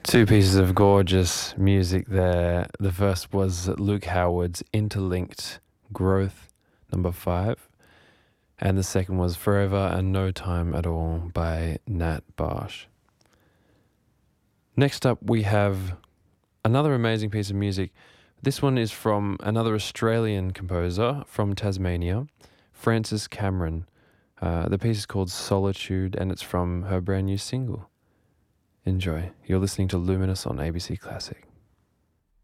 Two pieces of gorgeous music there. The first was Luke Howard's Interlinked Growth, number 5. And the second was Forever and No Time at All by Nat Barsh. Next up, we have another amazing piece of music. This one is from another Australian composer from Tasmania, Frances Cameron. The piece is called Solitude, and it's from her brand new single. Enjoy. You're listening to Luminous on ABC Classic.